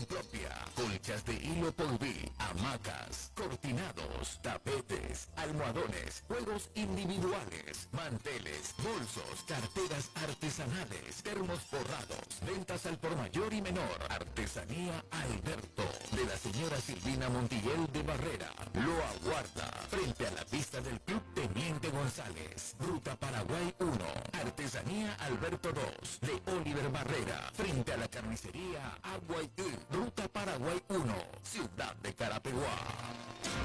fabricación propia. Colchas de hilo Polví, hamacas, cortinados, tapetes, almohadones, juegos individuales, manteles, bolsos, carteras artesanales, termos forrados, ventas al por mayor y menor. Artesanía Alberto, de la señora Silvina Montiel de Barrera. Lo aguarda frente a la pista del Club Teniente González. Ruta Paraguay 1. Artesanía Alberto 2, de Oliver Barrera, frente a la carnicería Agua y Ruta Paraguay 1, Ciudad de Carapeguá.